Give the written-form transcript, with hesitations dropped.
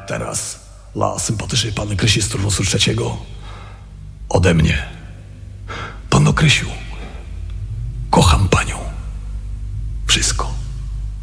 teraz dla sympatycznej panny Krysi z turnusu trzeciego ode mnie. Panno Krysiu,